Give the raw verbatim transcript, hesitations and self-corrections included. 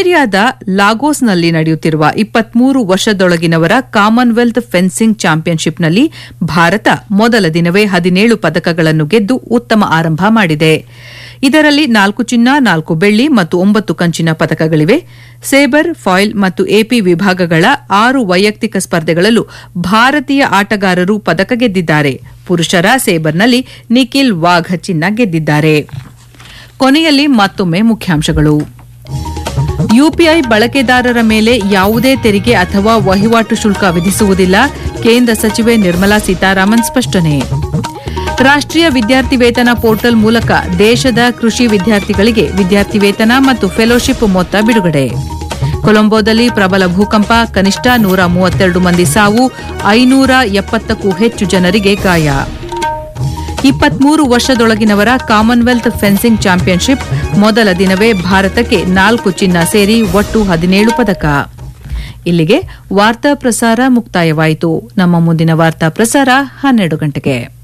ನೈಜೀರಿಯಾದ ಲಾಗೋಸ್ನಲ್ಲಿ ನಡೆಯುತ್ತಿರುವ ಇಪ್ಪತ್ಮೂರು ವರ್ಷದೊಳಗಿನವರ Commonwealth fencing ಚಾಂಪಿಯನ್ಶಿಪ್ನಲ್ಲಿ ಭಾರತ ಮೊದಲ ದಿನವೇ ಹದಿನೇಳು ಪದಕಗಳನ್ನು ಗೆದ್ದು ಉತ್ತಮ ಆರಂಭ ಮಾಡಿದೆ. ಇದರಲ್ಲಿ ನಾಲ್ಕು ಚಿನ್ನ, ನಾಲ್ಕು ಬೆಳ್ಳಿ ಮತ್ತು ಒಂಬತ್ತು ಕಂಚಿನ ಪದಕಗಳಿವೆ. ಸೇಬರ್, ಫಾಯಿಲ್ ಮತ್ತು ಎಪಿ ವಿಭಾಗಗಳ ಆರು ವೈಯಕ್ತಿಕ ಸ್ಪರ್ಧೆಗಳಲ್ಲೂ ಭಾರತೀಯ ಆಟಗಾರರು ಪದಕ ಗೆದ್ದಿದ್ದಾರೆ. ಪುರುಷರ ಸೇಬರ್ನಲ್ಲಿ ನಿಖಿಲ್ ವಾಘ್ ಚಿನ್ನ ಗೆದ್ದಿದ್ದಾರೆ. ಕೊನೆಯಲ್ಲಿ ಮತ್ತೊಮ್ಮೆ ಮುಖ್ಯಾಂಶಗಳು. ಯುಪಿಐ ಬಳಕೆದಾರರ ಮೇಲೆ ಯಾವುದೇ ತೆರಿಗೆ ಅಥವಾ ವಹಿವಾಟು ಶುಲ್ಕ ವಿಧಿಸುವುದಿಲ್ಲ. ಕೇಂದ್ರ ಸಚಿವೆ ನಿರ್ಮಲಾ ಸೀತಾರಾಮನ್ ಸ್ಪಷ್ಟನೆ. ರಾಷ್ಟೀಯ ವಿದ್ಯಾರ್ಥಿ ವೇತನ ಪೋರ್ಟಲ್ ಮೂಲಕ ದೇಶದ ಕೃಷಿ ವಿದ್ಯಾರ್ಥಿಗಳಿಗೆ ವಿದ್ಯಾರ್ಥಿ ವೇತನ ಮತ್ತು ಫೆಲೋಶಿಪ್ ಮೊತ್ತ ಬಿಡುಗಡೆ. ಕೊಲಂಬೋದಲ್ಲಿ ಪ್ರಬಲ ಭೂಕಂಪ, ಕನಿಷ್ಠ ನೂರ ಮೂವತ್ತೆರಡು ಮಂದಿ ಸಾವು, ಐನೂರ ಎಪ್ಪತ್ತಕ್ಕೂ ಹೆಚ್ಚು ಜನರಿಗೆ ಗಾಯ. ಇಪ್ಪತ್ಮೂರು ವರ್ಷದೊಳಗಿನವರ ಕಾಮನ್ವೆಲ್ತ್ ಫೆನ್ಸಿಂಗ್ ಚಾಂಪಿಯನ್ಶಿಪ್ ಮೊದಲ ದಿನವೇ ಭಾರತಕ್ಕೆ ನಾಲ್ಕು ಚಿನ್ನ ಸೇರಿ ಒಟ್ಟು ಹದಿನೇಳು ಪದಕ. ಇಲ್ಲಿಗೆ ವಾರ್ತಾ ಪ್ರಸಾರ ಮುಕ್ತಾಯವಾಯಿತು. ನಮ್ಮ ಮುಂದಿನ ವಾರ್ತಾ ಪ್ರಸಾರ ಹನ್ನೆರಡು ಗಂಟೆಗೆ.